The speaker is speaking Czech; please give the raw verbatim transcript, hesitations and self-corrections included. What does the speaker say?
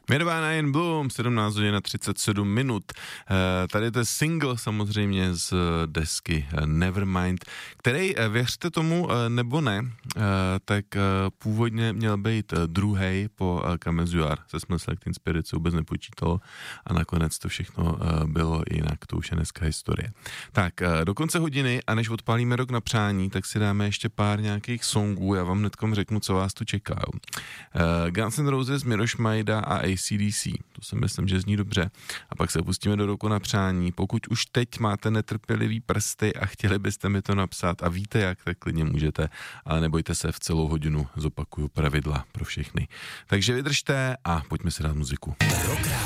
Nirvana in Bloom, sedmnáct hodin a třicet sedm minut. E, tady to je single samozřejmě z desky Nevermind, který, věřte tomu nebo ne, e, tak e, původně měl být druhý po Come As You Are, se Smell Like Teen Spirit se vůbec nepočítalo a nakonec to všechno e, bylo jinak, to už je dneska historie. Tak, e, do konce hodiny a než odpálíme Rok na přání, tak si dáme ještě pár nějakých songů, já vám hnedkom řeknu, co vás tu čeká. E, Guns N' Roses, Miroš Majda a A C D C. To si myslím, že zní dobře. A pak se pustíme do Roku na přání. Pokud už teď máte netrpělivý prsty a chtěli byste mi to napsat a víte jak, tak klidně můžete, ale nebojte se, v celou hodinu zopakuju pravidla pro všechny. Takže vydržte a pojďme si dát muziku. Rok